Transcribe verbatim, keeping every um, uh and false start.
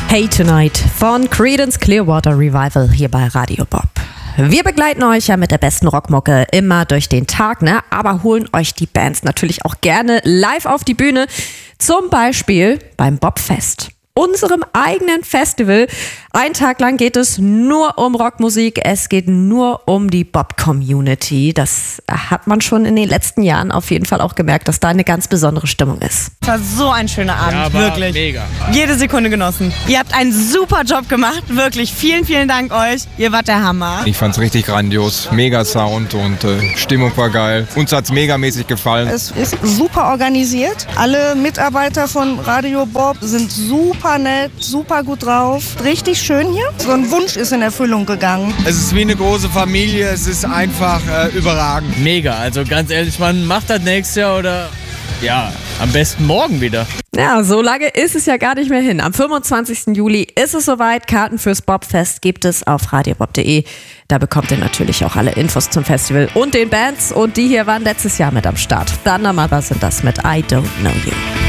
Hey Tonight von Creedence Clearwater Revival hier bei Radio Bob. Wir begleiten euch ja mit der besten Rockmucke immer durch den Tag, ne? Aber holen euch die Bands natürlich auch gerne live auf die Bühne. Zum Beispiel beim Bobfest, unserem eigenen Festival. Ein Tag lang geht es nur um Rockmusik, es geht nur um die Bob-Community. Das hat man schon in den letzten Jahren auf jeden Fall auch gemerkt, dass da eine ganz besondere Stimmung ist. Es war so ein schöner Abend, Ja, war wirklich. mega. Jede Sekunde genossen. Ihr habt einen super Job gemacht, wirklich. Vielen, vielen Dank euch. Ihr wart der Hammer. Ich fand's richtig grandios, mega Sound und äh, Stimmung war geil. Uns hat's megamäßig gefallen. Es ist super organisiert. Alle Mitarbeiter von Radio Bob sind super nett, super gut drauf. Richtig schön hier. So ein Wunsch ist in Erfüllung gegangen. Es ist wie eine große Familie, es ist einfach äh, überragend. Mega, also ganz ehrlich, man macht das nächstes Jahr oder ja, am besten morgen wieder. Ja, so lange ist es ja gar nicht mehr hin. Am fünfundzwanzigsten Juli ist es soweit. Karten fürs Bobfest gibt es auf radiobob punkt de. Da bekommt ihr natürlich auch alle Infos zum Festival und den Bands. Und die hier waren letztes Jahr mit am Start. Thunder Mother sind das mit I Don't Know You.